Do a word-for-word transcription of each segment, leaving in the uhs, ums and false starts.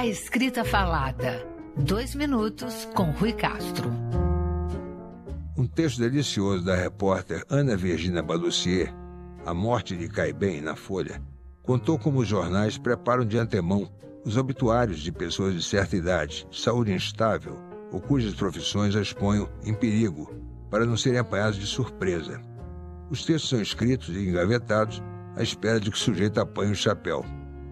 A Escrita Falada. Dois minutos com Rui Castro. Um texto delicioso da repórter Ana Virginia Balussier, A Morte de Cai Bem, na Folha, contou como os jornais preparam de antemão os obituários de pessoas de certa idade, saúde instável ou cujas profissões as ponham em perigo, para não serem apanhados de surpresa. Os textos são escritos e engavetados à espera de que o sujeito apanhe o chapéu.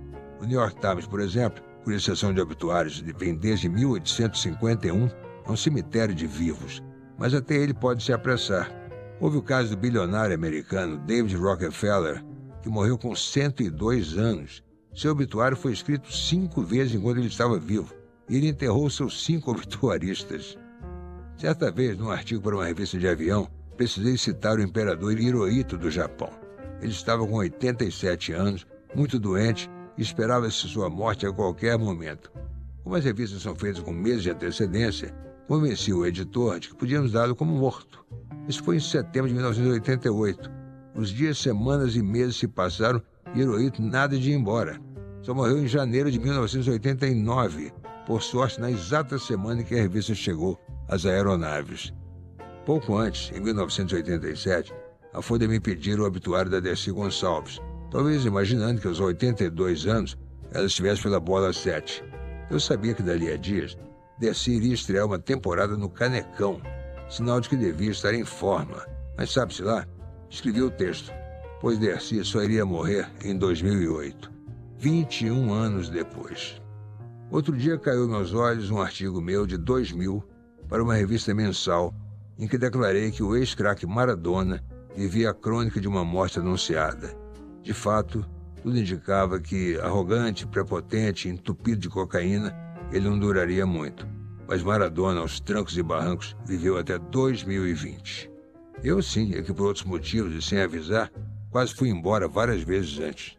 O New York Times, por exemplo, por exceção de obituários, vem desde mil oitocentos e cinquenta e um a um cemitério de vivos, mas até ele pode se apressar. Houve o caso do bilionário americano David Rockefeller, que morreu com cento e dois anos. Seu obituário foi escrito cinco vezes enquanto ele estava vivo, e ele enterrou seus cinco obituaristas. Certa vez, num artigo para uma revista de avião, precisei citar o imperador Hirohito do Japão. Ele estava com oitenta e sete anos, muito doente, e esperava-se sua morte a qualquer momento. Como as revistas são feitas com meses de antecedência, convenci o editor de que podíamos dá-lo como morto. Isso foi em setembro de mil novecentos e oitenta e oito. Os dias, semanas e meses se passaram e Hirohito nada de ir embora. Só morreu em janeiro de mil novecentos e oitenta e nove, por sorte na exata semana em que a revista chegou às aeronaves. Pouco antes, em mil novecentos e oitenta e sete, a Folha me pediu o obituário da Dercy Gonçalves, talvez imaginando que aos oitenta e dois anos ela estivesse pela bola sete. Eu sabia que dali a dias, Dercy iria estrear uma temporada no Canecão, sinal de que devia estar em forma. Mas sabe-se lá, escrevi o texto, pois Dercy só iria morrer em dois mil e oito, vinte e um anos depois. Outro dia caiu aos meus olhos um artigo meu de dois mil para uma revista mensal em que declarei que o ex-craque Maradona vivia a crônica de uma morte anunciada. De fato, tudo indicava que, arrogante, prepotente, entupido de cocaína, ele não duraria muito. Mas Maradona, aos trancos e barrancos, viveu até dois mil e vinte. Eu sim, é que por outros motivos e sem avisar, quase fui embora várias vezes antes.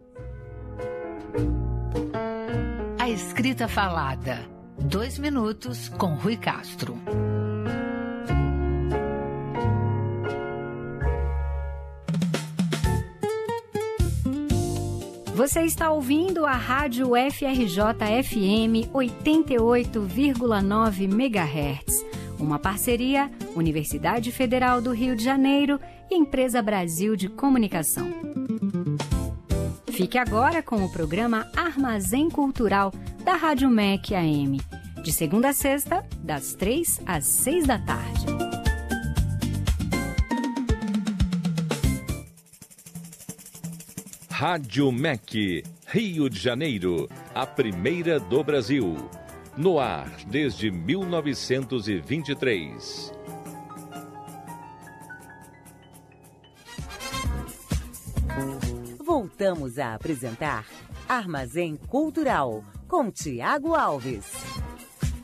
A Escrita Falada. Dois minutos com Rui Castro. Você está ouvindo a Rádio F R J F M oitenta e oito vírgula nove megahertz, uma parceria Universidade Federal do Rio de Janeiro e Empresa Brasil de Comunicação. Fique agora com o programa Armazém Cultural da Rádio M E C A M, de segunda a sexta, das três às seis da tarde. Rádio M E C, Rio de Janeiro, a primeira do Brasil. No ar desde mil novecentos e vinte e três. Voltamos a apresentar Armazém Cultural, com Tiago Alves.